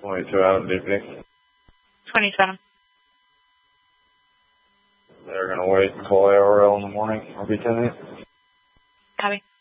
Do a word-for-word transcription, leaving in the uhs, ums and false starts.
twenty-two out of D P. twenty-seven. They're going to wait and call A R L in the morning. I'll be ten eight. Copy.